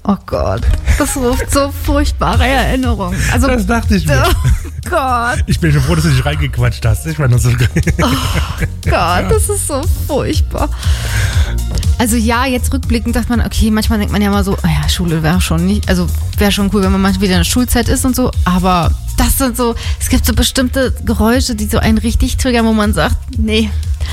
Oh Gott, das ruft so furchtbare Erinnerungen. Also, Das dachte ich mir. Oh Gott, Ich bin schon froh, dass du dich reingequatscht hast. Ich war nur so. Gott, das ist so furchtbar. Also ja, jetzt rückblickend dachte man, okay, manchmal denkt man ja mal so, oh ja, Schule wäre schon nicht, also wäre schon cool, wenn man manchmal wieder in der Schulzeit ist und so, aber das sind so, es gibt so bestimmte Geräusche, die so einen richtig triggern, wo man sagt, nee,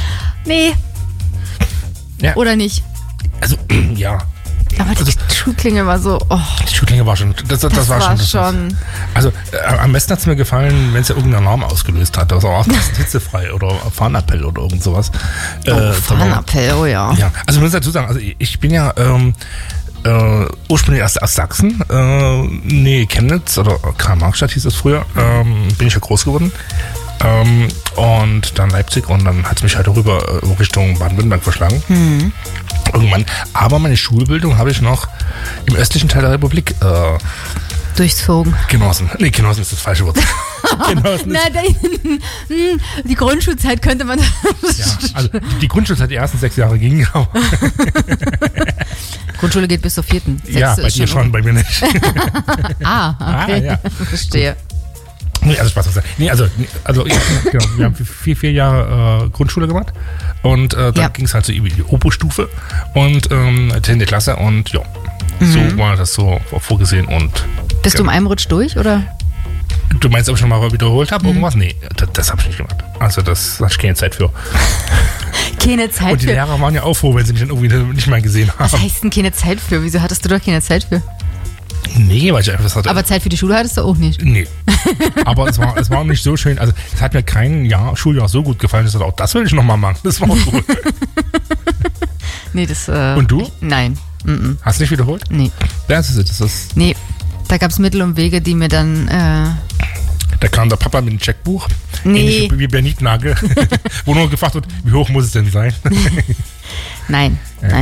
Ja. oder nicht. Also, ja. Aber die Schulklingel war so, oh, Die Schulklingel war schon. Das war schon. Also, am besten hat es mir gefallen, wenn es ja irgendeinen Alarm ausgelöst hat. Also auch hitzefrei oder Fahnenappell oder irgend sowas. Fahnenappell, oh ja. Ja, also ich muss dazu sagen, also ich bin ja ursprünglich aus Sachsen, Chemnitz oder Karl-Marx-Stadt hieß es früher, bin ich ja groß geworden. Und dann Leipzig und dann hat es mich halt rüber Richtung Baden-Württemberg verschlagen. Mhm. Irgendwann. Aber meine Schulbildung habe ich noch im östlichen Teil der Republik durchzogen. genossen. Nee, genossen ist das falsche Wort. Genossen ist, Die Grundschulzeit könnte man... ja, also die Grundschulzeit, die ersten 6 Jahre ging. Grundschule geht bis zur 4. Ja, bei dir schon, bei mir nicht. Okay. Ja. Verstehe. Nee, also Spaß. Nee, also genau, wir haben 4 Jahre Grundschule gemacht und dann ging es halt so über die Oberstufe und 10. Klasse und ja, so war das so vorgesehen und... Bist du im einem Rutsch durch, oder? Du meinst, ob ich schon mal wiederholt habe, irgendwas? Nee, das habe ich nicht gemacht. Also das hatte ich keine Zeit für. Keine Zeit Und die für... Lehrer waren ja auch froh, wenn sie mich dann irgendwie nicht mal gesehen haben. Was heißt denn keine Zeit für? Wieso hattest du doch keine Zeit für? Nee, weil ich einfach hatte... Aber Zeit für die Schule hattest du auch nicht. Nee. Aber es war auch nicht so schön. Also es hat mir kein Schuljahr so gut gefallen. Ich dachte, auch das will ich nochmal machen. Das war auch gut. Nee, das... Und du? Nein. Hast du nicht wiederholt? Nee. Das ist Nee. Da gab es Mittel und Wege, die mir dann... Da kam der Papa mit dem Checkbuch. Nee. Ähnlich wie Bernick Nagel. Wo nur gefragt wird, wie hoch muss es denn sein? Nein.